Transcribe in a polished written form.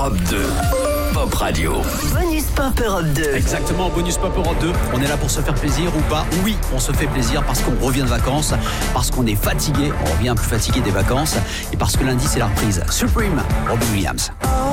Europe 2. Pop Radio. Bonus Pop Europe 2. Exactement, Bonus Pop Europe 2. On est là pour se faire plaisir ou pas? Oui, on se fait plaisir parce qu'on revient de vacances, parce qu'on est fatigué, on revient plus fatigué des vacances et parce que lundi c'est la reprise. Supreme, Robbie Williams.